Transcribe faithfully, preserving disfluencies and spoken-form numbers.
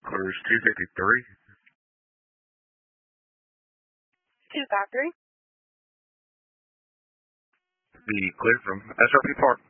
Cruise two fifty-three. two five three. Be clear from S R P Park.